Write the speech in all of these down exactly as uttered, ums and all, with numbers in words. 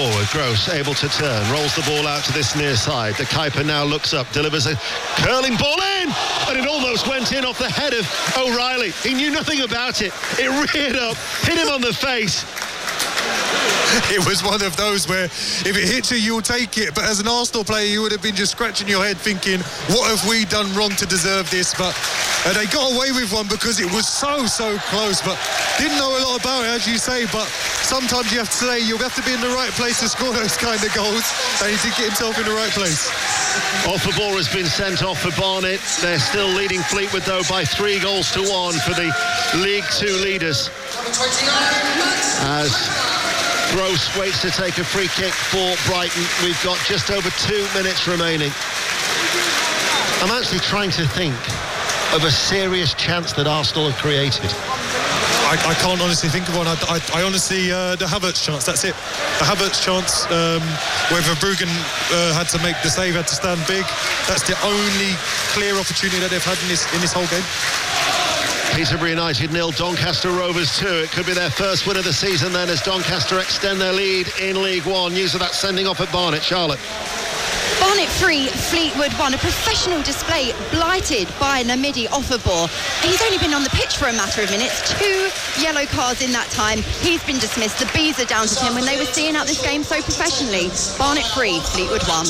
forward. Gross able to turn, rolls the ball out to this near side. De Kuyper now looks up, delivers a curling ball in, and it almost went in off the head of O'Reilly. He knew nothing about it. It reared up, hit him on the face. It was one of those where if it hits you, you'll take it. But as an Arsenal player, you would have been just scratching your head thinking, what have we done wrong to deserve this? But uh, they got away with one because it was so, so close. But didn't know a lot about it, as you say. But sometimes you have to say you have to be in the right place to score those kind of goals. And he did get himself in the right place. Off the ball has been sent off for Barnet. They're still leading Fleetwood, though, by three goals to one for the League Two leaders. As Gross waits to take a free kick for Brighton. We've got just over two minutes remaining. I'm actually trying to think of a serious chance that Arsenal have created. I, I can't honestly think of one. I, I, I honestly, uh, the Havertz chance, that's it. The Havertz chance, um, where Verbruggen uh, had to make the save, had to stand big. That's the only clear opportunity that they've had in this in this whole game. Peterborough United nil, Doncaster Rovers two. It could be their first win of the season then as Doncaster extend their lead in League One. News of that sending off at Barnet. Charlotte. Barnet three, Fleetwood one. A professional display blighted by Namidi Offerbor. He's only been on the pitch for a matter of minutes. Two yellow cards in that time. He's been dismissed. The bees are down to him when they were seeing out this game so professionally. Barnet three, Fleetwood one.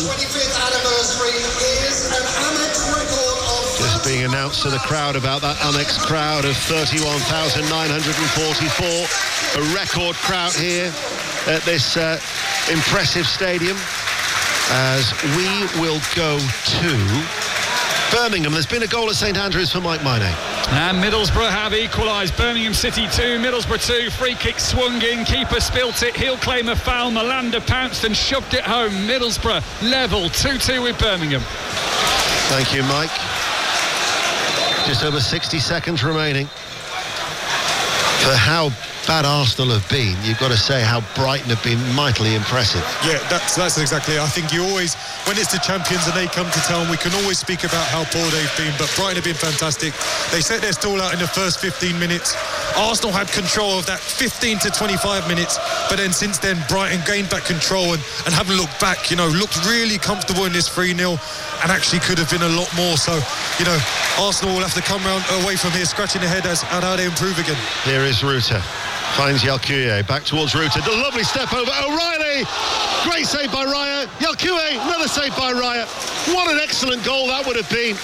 Just being announced to the crowd about that Amex crowd of thirty-one thousand nine hundred forty-four. A record crowd here at this uh, impressive stadium. As we will go to Birmingham. There's been a goal at St Andrews for Mike Maine. And Middlesbrough have equalised. Birmingham City two, Middlesbrough two. Free kick swung in, keeper spilt it, he'll claim a foul. Malanda pounced and shoved it home. Middlesbrough level, two two with Birmingham. Thank you, Mike. Just over sixty seconds remaining. For how bad Arsenal have been, you've got to say how Brighton have been mightily impressive. Yeah, that's that's exactly it. I think you always, when it's the champions and they come to town, we can always speak about how poor they've been, but Brighton have been fantastic. They set their stall out in the first fifteen minutes. Arsenal had control of that fifteen to twenty-five minutes, but then since then Brighton gained back control and, and haven't looked back, you know, looked really comfortable in this three nil and actually could have been a lot more. So, you know, Arsenal will have to come round away from here scratching their head as at how they improve again. Here is Ruta. Finds Yalkouye, back towards Ruta. The lovely step over O'Reilly. Great save by Raya. Yalkouye, another save by Raya. What an excellent goal that would have been.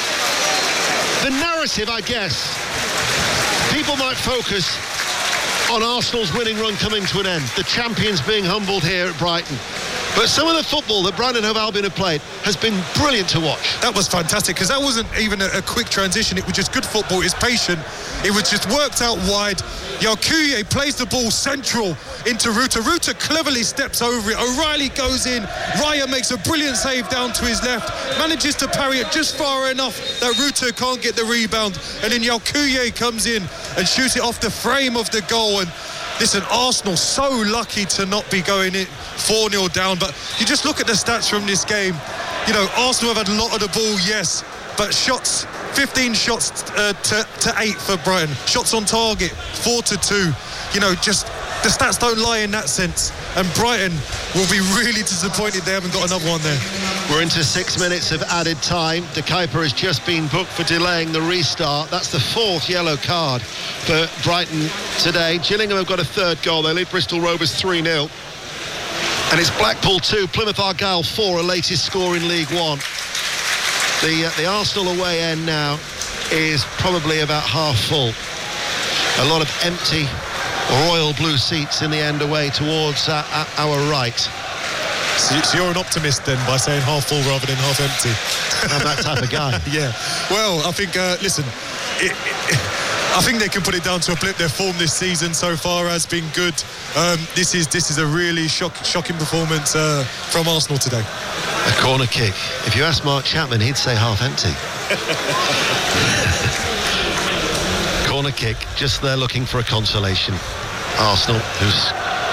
The narrative, I guess, people might focus on Arsenal's winning run coming to an end. The champions being humbled here at Brighton. But some of the football that Brighton and Hove Albion have played has been brilliant to watch. That was fantastic, because that wasn't even a, a quick transition. It was just good football. It was patient. It was just worked out wide. Yalkouye plays the ball central into Ruta. Ruta cleverly steps over it. O'Reilly goes in. Raya makes a brilliant save down to his left. Manages to parry it just far enough that Ruta can't get the rebound. And then Yalkouye comes in and shoots it off the frame of the goal. And listen, Arsenal so lucky to not be going in four nil down, but you just look at the stats from this game. You know, Arsenal have had a lot of the ball, yes, but shots, fifteen shots uh, to, to eight for Brighton. Shots on target, four to two. You know, just the stats don't lie in that sense. And Brighton will be really disappointed they haven't got another one there. We're into six minutes of added time. De Kuyper has just been booked for delaying the restart. That's the fourth yellow card for Brighton today. Gillingham have got a third goal. They lead Bristol Rovers three nil. And it's Blackpool two, Plymouth Argyle four, a latest score in League One. The, uh, the Arsenal away end now is probably about half full. A lot of empty royal blue seats in the end away towards uh, our right. So, so you're an optimist then by saying half full rather than half empty. I'm that type of guy. Yeah. Well, I think, uh, listen, it, it, I think they can put it down to a blip. Their form this season so far has been good. Um, this is this is a really shock, shocking performance uh, from Arsenal today. A corner kick. If you ask Mark Chapman, he'd say half empty. Corner kick, just there looking for a consolation. Arsenal, who's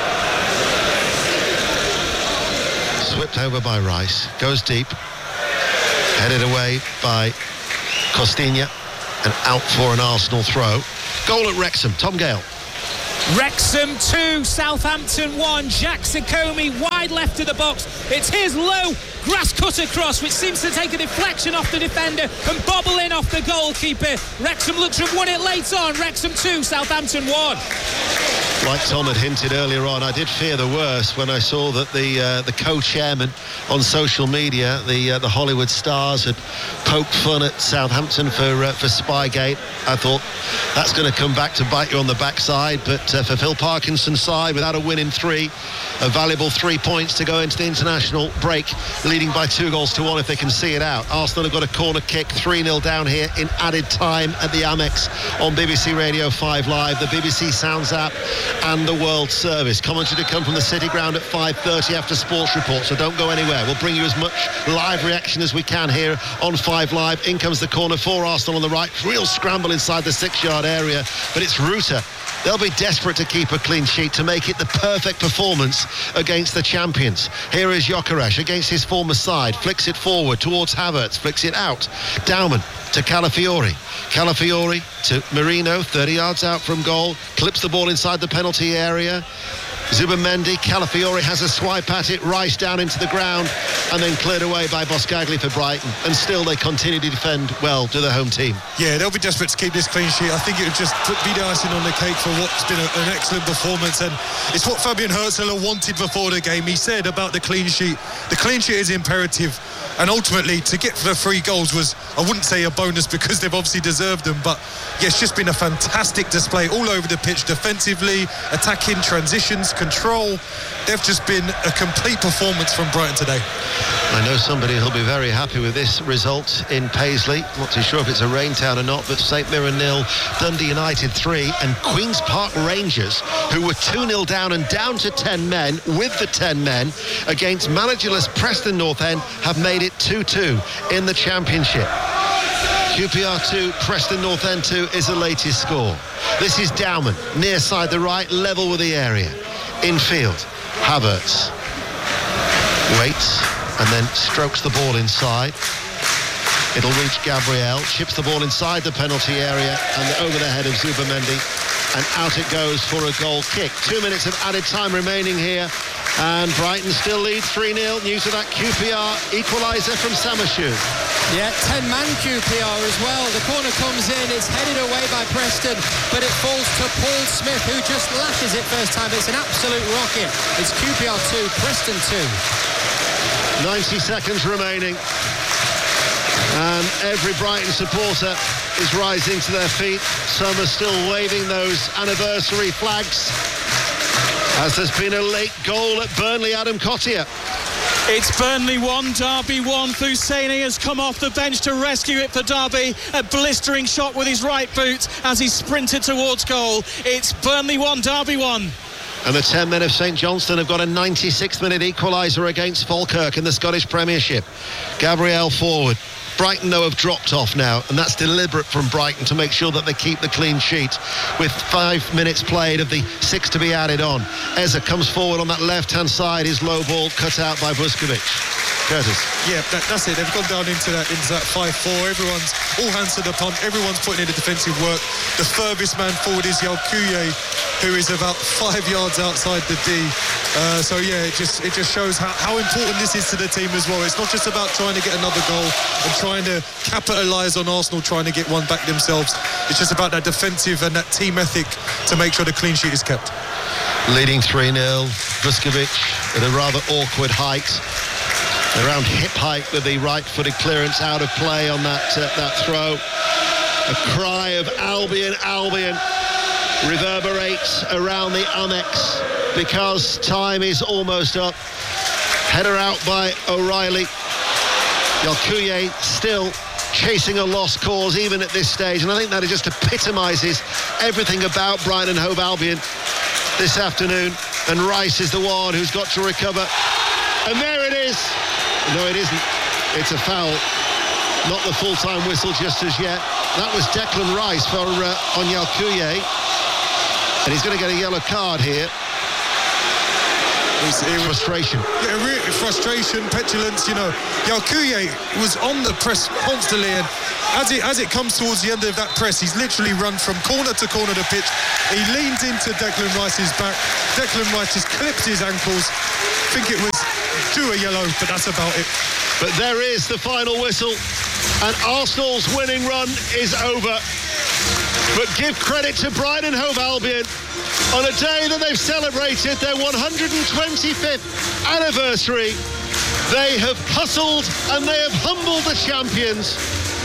swept over by Rice, goes deep, headed away by Costinha, and out for an Arsenal throw. Goal at Wrexham, Tom Gale. Wrexham two, Southampton one. Jack Sakomi wide left of the box. It's his low grass cutter cross, which seems to take a deflection off the defender and bobble in off the goalkeeper. Wrexham looks to have won it late on. Wrexham two, Southampton one. Like Tom had hinted earlier on, I did fear the worst when I saw that the uh, the co-chairman on social media, the uh, the Hollywood Stars, had poked fun at Southampton for uh, for Spygate. I thought that's going to come back to bite you on the backside, but uh, for Phil Parkinson's side, without a win in three, a valuable three points to go into the international break, leading by two goals to one if they can see it out. Arsenal have got a corner kick, three nil down here in added time at the Amex on B B C Radio five Live, the B B C Sounds app and the World Service. Commentary to come from the City Ground at five thirty after Sports Report, so don't go anywhere. We'll bring you as much live reaction as we can here on five Live. In comes the corner for Arsenal on the right. Real scramble inside the six-yard area, but it's Ruta. They'll be desperate to keep a clean sheet to make it the perfect performance against the champions. Here is Gyökeres against his former side, flicks it forward towards Havertz, flicks it out. Daumann to Calafiori. Calafiori to Merino, thirty yards out from goal, clips the ball inside the penalty area. Zubimendi, Calafiori has a swipe at it, Rice down into the ground and then cleared away by Boscagli for Brighton, and still they continue to defend well to the home team. Yeah, they'll be desperate to keep this clean sheet. I think it would just put, be the icing on the cake for what's been a, an excellent performance, and it's what Fabian Hürzeler wanted before the game. He said about the clean sheet, the clean sheet is imperative, and ultimately to get the three goals was, I wouldn't say a bonus because they've obviously deserved them, but yeah, it's just been a fantastic display all over the pitch, defensively, attacking, transitions, control. They've just been a complete performance from Brighton today. I know somebody who'll be very happy with this result in Paisley. Not too sure if it's a rain town or not, but St Mirren nil, Dundee United three, and Queen's Park Rangers, who were two nil down and down to ten men with the ten men against managerless Preston North End, have made it two two in the Championship. Q P R two, Preston North End two is the latest score. This is Daumann, near side the right, level with the area. Infield, Havertz waits and then strokes the ball inside. It'll reach Gabriel, chips the ball inside the penalty area and over the head of Zubimendi, and out it goes for a goal kick. Two minutes of added time remaining here, and Brighton still leads three nil. News of that Q P R equaliser from Samashu. Yeah, ten-man Q P R as well. The corner comes in, it's headed away by Preston, but it falls to Paul Smith, who just lashes it first time. It's an absolute rocket. It's Q P R two, Preston two. ninety seconds remaining, and every Brighton supporter is rising to their feet. Some are still waving those anniversary flags, as there's been a late goal at Burnley. Adam Cottier. It's Burnley one, Derby one. Husseini has come off the bench to rescue it for Derby. A blistering shot with his right boot as he sprinted towards goal. It's Burnley one, Derby one. And the ten men of St Johnstone have got a ninety-sixth minute equaliser against Falkirk in the Scottish Premiership. Gabriel forward. Brighton, though, have dropped off now, and that's deliberate from Brighton to make sure that they keep the clean sheet with five minutes played of the six to be added on. Eza comes forward on that left-hand side, his low ball cut out by Vuskovic. Curtis. Yeah, that, that's it. They've gone down into that into that five four. Everyone's all hands to the pump. Everyone's putting in the defensive work. The furthest man forward is Yalkuye, who is about five yards outside the D. Uh, so yeah, it just it just shows how, how important this is to the team as well. It's not just about trying to get another goal and trying to capitalise on Arsenal trying to get one back themselves. It's just about that defensive and that team ethic to make sure the clean sheet is kept. Leading three nil, Vuskovic at a rather awkward height, around hip height, with the right-footed clearance out of play on that uh, that throw. A cry of Albion, Albion reverberates around the Amex because time is almost up. Header out by O'Reilly. Yalkuye still chasing a lost cause even at this stage, and I think that just epitomises everything about Brighton and Hove Albion this afternoon. And Rice is the one who's got to recover, and there it is. No, it isn't. It's a foul. Not the full-time whistle just as yet. That was Declan Rice for uh, on Yalkuye, and he's going to get a yellow card here. was, it was frustration. Yeah, really frustration, petulance. You know, Yaukuye was on the press constantly, and as it as it comes towards the end of that press, he's literally run from corner to corner of the pitch. He leans into Declan Rice's back. Declan Rice just clips his ankles. I think it was due a yellow, but that's about it. But there is the final whistle, and Arsenal's winning run is over. But give credit to Brighton Hove Albion on a day that they've celebrated their one hundred twenty-fifth anniversary. They have hustled and they have humbled the champions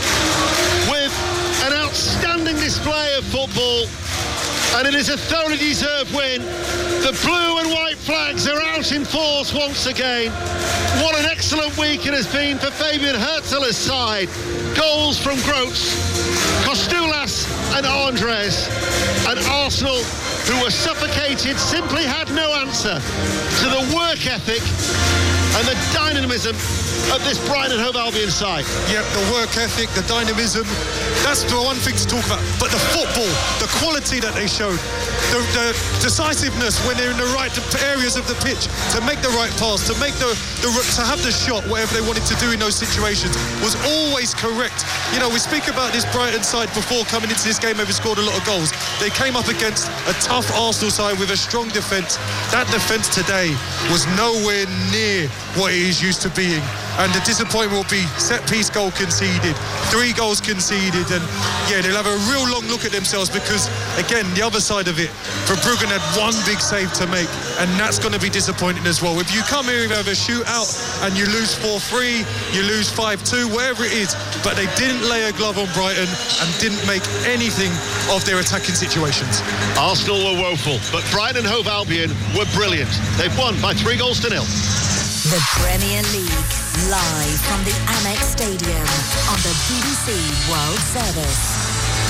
with an outstanding display of football, and it is a thoroughly deserved win. The blue and white flags are out in force once again. What an excellent week it has been for Fabian Hurtela's side. Goals from Gross, Kostulas and Andres, and Arsenal, who were suffocated, simply had no answer to the work ethic and the dynamism of this Brighton Hove Albion side. Yep, the work ethic, the dynamism, that's the one thing to talk about. But the football, the quality that they showed, the, the decisiveness when they're in the right areas of the pitch to make the right pass, to make the, the to have the shot, whatever they wanted to do in those situations, was always correct. You know, we speak about this Brighton side before coming into this game, they've scored a lot of goals. They came up against a tough Arsenal side with a strong defence. That defence today was nowhere near what it is used to being. And the disappointment will be set-piece goal conceded, three goals conceded, and yeah, they'll have a real long look at themselves because, again, the other side of it, Verbruggen had one big save to make, and that's going to be disappointing as well. If you come here and have a shootout and you lose four three, you lose five two, wherever it is, but they didn't lay a glove on Brighton and didn't make anything of their attacking situations. Arsenal were woeful, but Brighton and Hove Albion were brilliant. They've won by three goals to nil. The Premier League, live from the Amex Stadium on the B B C World Service.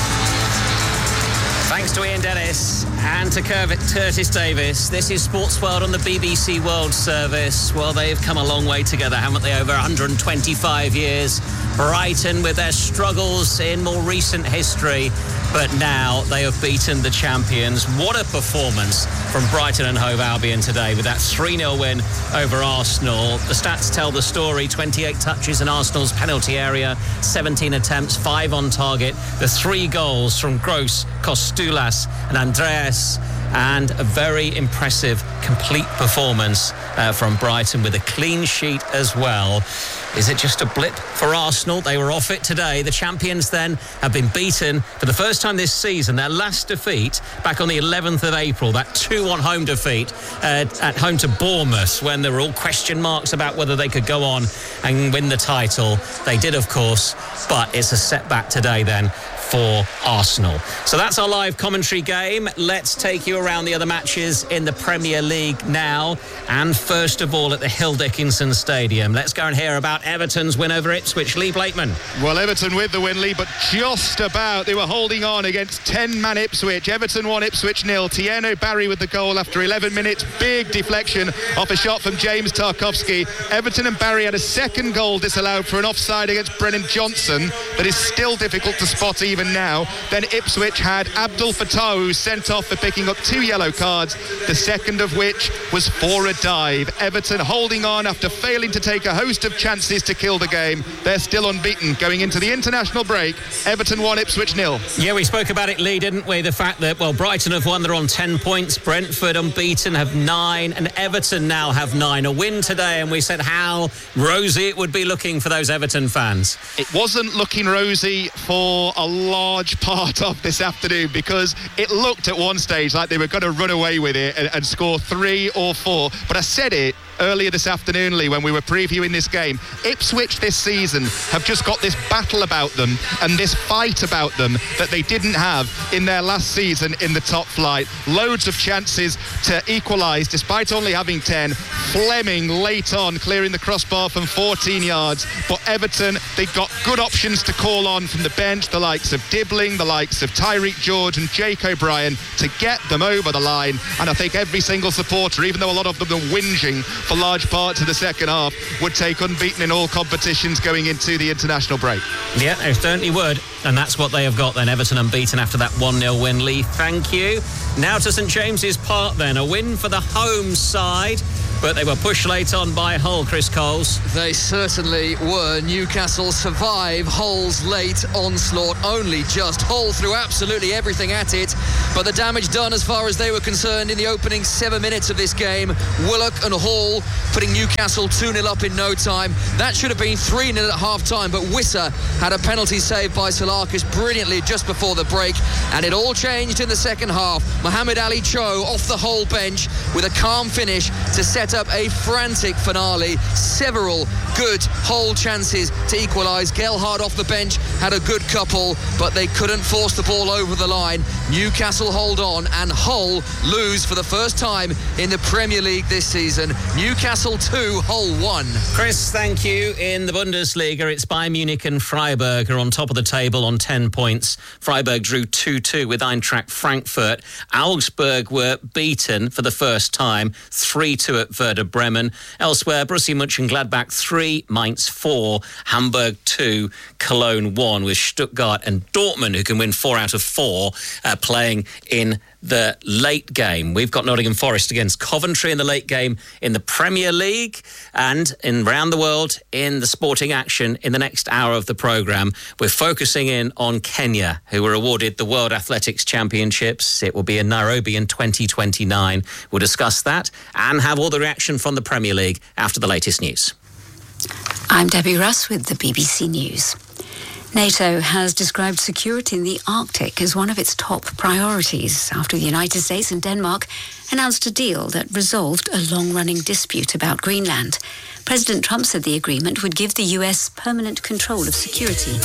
Thanks to Ian Dennis and to Curtis Davis. This is Sports World on the B B C World Service. Well, they've come a long way together, haven't they, over one hundred twenty-five years. Brighton with their struggles in more recent history, but now they have beaten the champions. What a performance from Brighton and Hove Albion today with that three nil win over Arsenal. The stats tell the story. twenty-eight touches in Arsenal's penalty area, seventeen attempts, five on target. The three goals from Gross, Kostulas and Andreas, and a very impressive complete performance uh, from Brighton with a clean sheet as well. Is it just a blip for Arsenal? They were off it today. The champions then have been beaten for the first time this season. Their last defeat back on the eleventh of April, that two one home defeat uh, at home to Bournemouth, when there were all question marks about whether they could go on and win the title. They did, of course, but it's a setback today then for Arsenal. So that's our live commentary game. Let's take you around the other matches in the Premier League now. And first of all, at the Hill Dickinson Stadium, let's go and hear about Everton's win over Ipswich. Lee Blakeman. Well, Everton with the win, Lee, but just about. They were holding on against ten-man Ipswich. Everton won, Ipswich nil. Tieno Barry with the goal after eleven minutes. Big deflection off a shot from James Tarkowski. Everton and Barry had a second goal disallowed for an offside against Brennan Johnson that is still difficult to spot even now. Then Ipswich had Abdul Fattah sent off for picking up two yellow cards, the second of which was for a dive. Everton holding on after failing to take a host of chances to kill the game. They're still unbeaten going into the international break. Everton won, Ipswich nil. Yeah, we spoke about it, Lee, didn't we? The fact that, well, Brighton have won, they're on ten points. Brentford unbeaten have nine, and Everton now have nine. A win today, and we said how rosy it would be looking for those Everton fans. It wasn't looking rosy for a large part of this afternoon, because it looked at one stage like they were going to run away with it and, and score three or four. But I said it earlier this afternoon, Lee, when we were previewing this game. Ipswich this season have just got this battle about them and this fight about them that they didn't have in their last season in the top flight. Loads of chances to equalise despite only having ten. Fleming late on clearing the crossbar from fourteen yards, but Everton, they've got good options to call on from the bench, the likes of Dibbling, the likes of Tyreek George and Jake O'Brien, to get them over the line. And I think every single supporter, even though a lot of them are whinging for large parts of the second half, would take unbeaten in all competitions going into the international break. Yeah, they certainly would. And that's what they have got then, Everton unbeaten after that one nil win. Lee, thank you. Now to St James's Park then, a win for the home side. but they were pushed late on by Hull, Chris Coles. They certainly were. Newcastle survive Hull's late onslaught. Only just. Hull threw absolutely everything at it, but the damage done as far as they were concerned in the opening seven minutes of this game. Willock and Hall putting Newcastle two nil up in no time. That should have been three nil at half-time, but Wissa had a penalty saved by Salakis brilliantly just before the break, and it all changed in the second half. Mohamed Ali Cho off the Hull bench with a calm finish to set up a frantic finale. Several good Hull chances to equalise. Gelhardt off the bench had a good couple, but they couldn't force the ball over the line. Newcastle hold on, and Hull lose for the first time in the Premier League this season. Newcastle two, Hull one. Chris, thank you. In the Bundesliga, it's Bayern Munich and Freiburg are on top of the table on ten points. Freiburg drew two two with Eintracht Frankfurt. Augsburg were beaten for the first time, three two at Werder Bremen. Elsewhere, Borussia Mönchengladbach three, Mainz four, Hamburg two, Cologne one, with Stuttgart and Dortmund, who can win four out of four, uh, playing in the late game. We've got Nottingham Forest against Coventry in the late game in the Premier League, and in around the world in the sporting action in the next hour of the programme. We're focusing in on Kenya, who were awarded the World Athletics Championships. It will be in Nairobi in twenty twenty-nine. We'll discuss that and have all the reaction from the Premier League after the latest news. I'm Debbie Russ with the B B C News. NATO has described security in the Arctic as one of its top priorities after the United States and Denmark announced a deal that resolved a long-running dispute about Greenland. President Trump said the agreement would give the U S permanent control of security